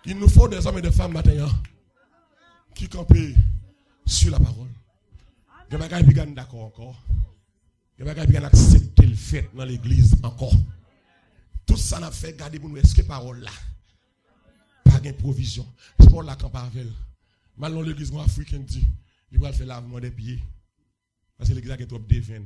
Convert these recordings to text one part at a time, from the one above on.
Il nous faut des hommes et des femmes maintenant qui campent sur la parole. Il y a des gens qui d'accord encore. Il y a des gens qui acceptent le fait dans l'église encore. Tout ça n'a fait garder pour nous. Est-ce que parole là? Pas de provision. C'est pour la campagne avec. Maintenant l'église africaine dit, il va faire lavement des pieds. Parce que l'église a trop défend.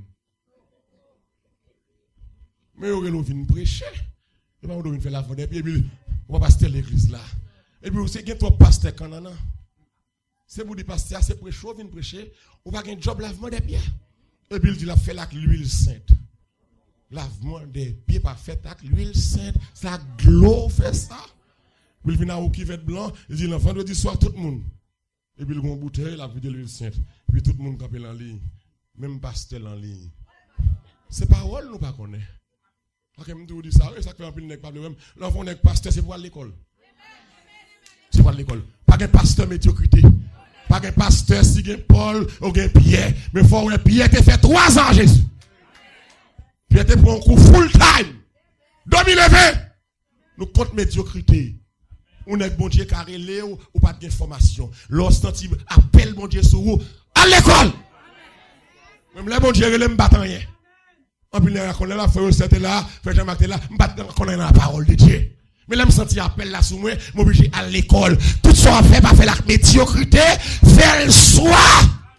Mais on vient prêcher. Et puis on vient faire lavement des pieds. Et puis on va passer l'église là. Et puis vous savez qu'il y a trop pasteur canana. C'est pour dire pasteur, c'est prêcher, on vient prêcher. On va gagner un job lavement des pieds. Et puis il dit, il a fait avec l'huile sainte. Lavement des pieds pas fait avec l'huile sainte. Ça glow fait ça. Puis il vient à qui vêt blanc. Il dit, le vendredi soir, tout le monde. Et puis il a une bouteille, il a vu de l'huile sainte. Et puis tout le monde campe en ligne. Même pasteur en ligne. C'est parole, nous pas connaît. Quand je me dis ça, ça fait un peu de pas même. L'enfant n'est pasteur, c'est pour aller à l'école. C'est pour aller à l'école. Pas de pasteur médiocrité. Pas de pasteur si il Paul ou Pierre. Mais il faut que Pierre te fait 3 ans, Jésus. Pierre te prend un coup full time. 2020. Nous compte médiocrité. On est bon Dieu carré ou pas d'information. Lorsque tu appelles bon Dieu sur vous, à l'école. Même les bon Dieu, les m'battent rien. En plus, les connaît là, frère, c'était là, frère Jean-Marc là, m'battent connaît la parole de Dieu. Mais là, me senti appel là sur moi, m'obligé à l'école. Tout ça fait, pas faire la médiocrité, faire le soir.